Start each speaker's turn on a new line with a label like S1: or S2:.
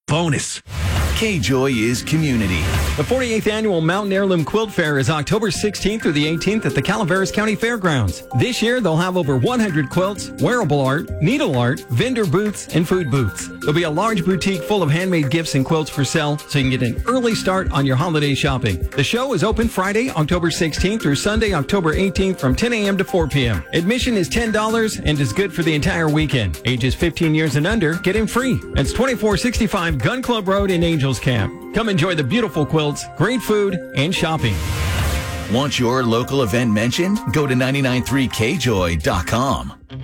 S1: bonus. K-Joy is community.
S2: The 48th Annual Mountain Heirloom Quilt Fair is October 16th through the 18th at the Calaveras County Fairgrounds. This year, they'll have over 100 quilts, wearable art, needle art, vendor booths, and food booths. There'll be a large boutique full of handmade gifts and quilts for sale, so you can get an early start on your holiday shopping. The show is open Friday, October 16th through Sunday, October 18th from 10 a.m. to 4 p.m. Admission is $10 and is good for the entire weekend. Ages 15 years and under get in free. It's 2465 Gun Club Road in Angels Camp. Come enjoy the beautiful quilts, great food, and shopping.
S1: Want your local event mentioned? Go to 993kjoy.com.